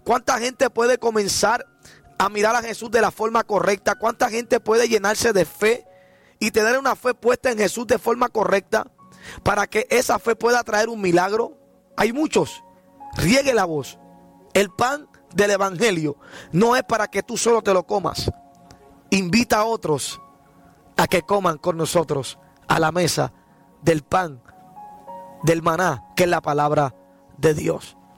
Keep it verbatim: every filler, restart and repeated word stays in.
¿Cuánta gente puede comenzar a mirar a Jesús de la forma correcta? ¿Cuánta gente puede llenarse de fe y tener una fe puesta en Jesús de forma correcta para que esa fe pueda traer un milagro? Hay muchos. Riegue la voz. El pan del evangelio no es para que tú solo te lo comas. Invita a otros a que coman con nosotros a la mesa del pan, del maná, que es la palabra de Dios.